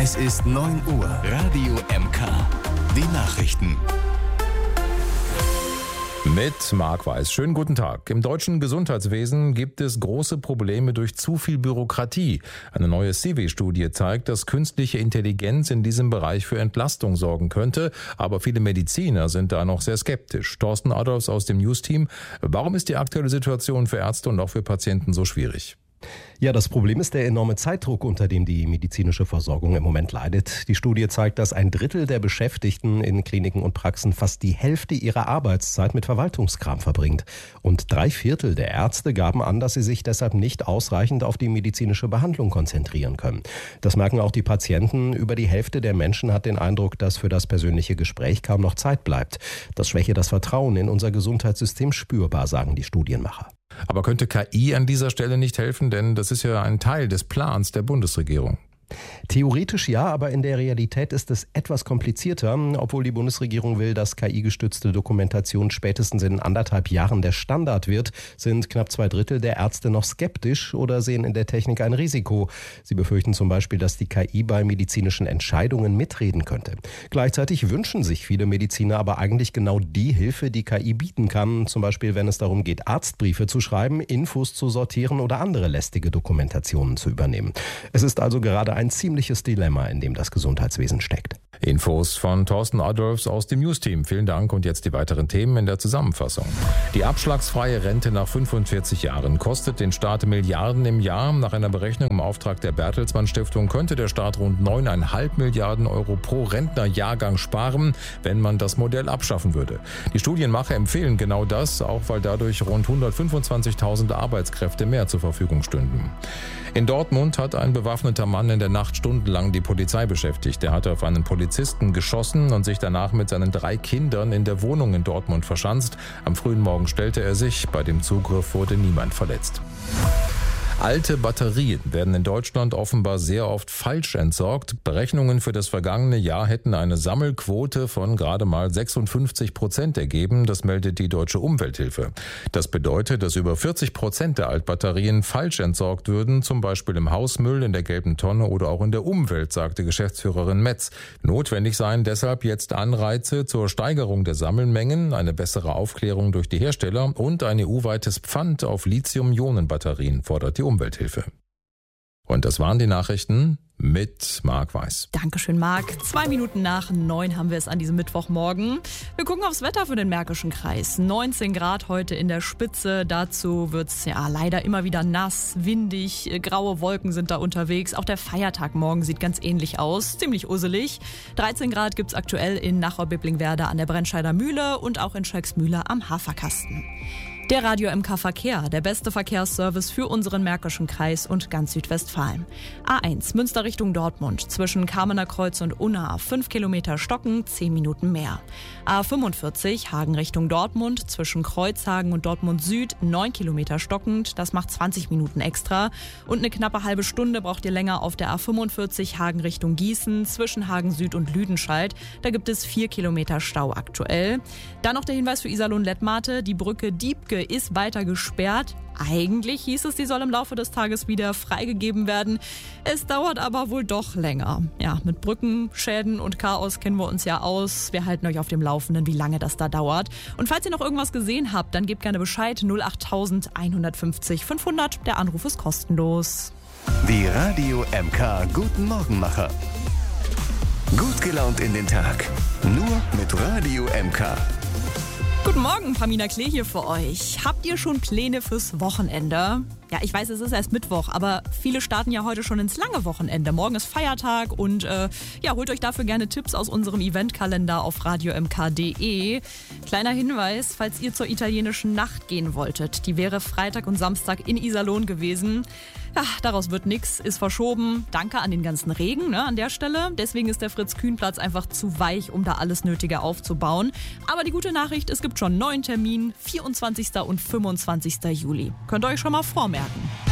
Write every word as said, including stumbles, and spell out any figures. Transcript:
Es ist neun Uhr. Radio M K. Die Nachrichten. Mit Marc Weiß. Schönen guten Tag. Im deutschen Gesundheitswesen gibt es große Probleme durch zu viel Bürokratie. Eine neue C I V I-Studie zeigt, dass künstliche Intelligenz in diesem Bereich für Entlastung sorgen könnte. Aber viele Mediziner sind da noch sehr skeptisch. Thorsten Adolfs aus dem News-Team. Warum ist die aktuelle Situation für Ärzte und auch für Patienten so schwierig? Ja, das Problem ist der enorme Zeitdruck, unter dem die medizinische Versorgung im Moment leidet. Die Studie zeigt, dass ein Drittel der Beschäftigten in Kliniken und Praxen fast die Hälfte ihrer Arbeitszeit mit Verwaltungskram verbringt. Und drei Viertel der Ärzte gaben an, dass sie sich deshalb nicht ausreichend auf die medizinische Behandlung konzentrieren können. Das merken auch die Patienten. Über die Hälfte der Menschen hat den Eindruck, dass für das persönliche Gespräch kaum noch Zeit bleibt. Das schwäche das Vertrauen in unser Gesundheitssystem spürbar, sagen die Studienmacher. Aber könnte K I an dieser Stelle nicht helfen? Denn das ist ja ein Teil des Plans der Bundesregierung. Theoretisch ja, aber in der Realität ist es etwas komplizierter, obwohl die Bundesregierung will, dass K I-gestützte Dokumentation spätestens in anderthalb Jahren der Standard wird, sind knapp zwei Drittel der Ärzte noch skeptisch oder sehen in der Technik ein Risiko. Sie befürchten zum Beispiel, dass die K I bei medizinischen Entscheidungen mitreden könnte. Gleichzeitig wünschen sich viele Mediziner aber eigentlich genau die Hilfe, die K I bieten kann, zum Beispiel wenn es darum geht, Arztbriefe zu schreiben, Infos zu sortieren oder andere lästige Dokumentationen zu übernehmen. Es ist also gerade ein ziemliches Dilemma, in dem das Gesundheitswesen steckt. Infos von Thorsten Adolfs aus dem News-Team. Vielen Dank und jetzt die weiteren Themen in der Zusammenfassung. Die abschlagsfreie Rente nach fünfundvierzig Jahren kostet den Staat Milliarden im Jahr. Nach einer Berechnung im Auftrag der Bertelsmann Stiftung könnte der Staat rund neun Komma fünf Milliarden Euro pro Rentnerjahrgang sparen, wenn man das Modell abschaffen würde. Die Studienmacher empfehlen genau das, auch weil dadurch rund hundertfünfundzwanzigtausend Arbeitskräfte mehr zur Verfügung stünden. In Dortmund hat ein bewaffneter Mann in der Nacht stundenlang die Polizei beschäftigt. Er hatte auf einen Polizisten geschossen und sich danach mit seinen drei Kindern in der Wohnung in Dortmund verschanzt. Am frühen Morgen stellte er sich. Bei dem Zugriff wurde niemand verletzt. Alte Batterien werden in Deutschland offenbar sehr oft falsch entsorgt. Berechnungen für das vergangene Jahr hätten eine Sammelquote von gerade mal sechsundfünfzig Prozent ergeben. Das meldet die Deutsche Umwelthilfe. Das bedeutet, dass über vierzig Prozent der Altbatterien falsch entsorgt würden, zum Beispiel im Hausmüll, in der gelben Tonne oder auch in der Umwelt, sagte Geschäftsführerin Metz. Notwendig seien deshalb jetzt Anreize zur Steigerung der Sammelmengen, eine bessere Aufklärung durch die Hersteller und ein E U-weites Pfand auf Lithium-Ionen-Batterien, fordert die Umwelthilfe. Und das waren die Nachrichten mit Marc Weiß. Dankeschön, Marc. Zwei Minuten nach neun haben wir es an diesem Mittwochmorgen. Wir gucken aufs Wetter für den Märkischen Kreis. neunzehn Grad heute in der Spitze. Dazu wird es ja leider immer wieder nass, windig, graue Wolken sind da unterwegs. Auch der Feiertag morgen sieht ganz ähnlich aus. Ziemlich usselig. dreizehn Grad gibt es aktuell in Nachau-Bibblingwerder an der Brennscheider Mühle und auch in Schöcksmühle am Haferkasten. Der Radio M K Verkehr, der beste Verkehrsservice für unseren Märkischen Kreis und ganz Südwestfalen. A eins, Münster Richtung Dortmund, zwischen Kamener Kreuz und Unna, fünf Kilometer stocken, zehn Minuten mehr. A fünfundvierzig, Hagen Richtung Dortmund, zwischen Kreuzhagen und Dortmund Süd, neun Kilometer stockend, das macht zwanzig Minuten extra. Und eine knappe halbe Stunde braucht ihr länger auf der A fünfundvierzig, Hagen Richtung Gießen, zwischen Hagen Süd und Lüdenscheid. Da gibt es vier Kilometer Stau aktuell. Dann noch der Hinweis für Iserlohn-Lettmate, die Brücke Diebke ist weiter gesperrt. Eigentlich hieß es, die soll im Laufe des Tages wieder freigegeben werden. Es dauert aber wohl doch länger. Ja, mit Brückenschäden und Chaos kennen wir uns ja aus. Wir halten euch auf dem Laufenden, wie lange das da dauert. Und falls ihr noch irgendwas gesehen habt, dann gebt gerne Bescheid. null acht hundertfünfzig fünfhundert. Der Anruf ist kostenlos. Die Radio M K Guten Morgenmacher. Gut gelaunt in den Tag. Nur mit Radio M K. Guten Morgen, Pamina Klee hier für euch. Habt ihr schon Pläne fürs Wochenende? Ja, ich weiß, es ist erst Mittwoch, aber viele starten ja heute schon ins lange Wochenende. Morgen ist Feiertag und äh, ja, holt euch dafür gerne Tipps aus unserem Eventkalender auf radio m k punkt d e. Kleiner Hinweis, falls ihr zur italienischen Nacht gehen wolltet. Die wäre Freitag und Samstag in Iserlohn gewesen. Ja, daraus wird nichts, ist verschoben. Danke an den ganzen Regen, ne, an der Stelle. Deswegen ist der Fritz-Kühn-Platz einfach zu weich, um da alles Nötige aufzubauen. Aber die gute Nachricht, es gibt schon einen neuen Termin, vierundzwanzigsten und fünfundzwanzigsten Juli. Könnt ihr euch schon mal vormerken.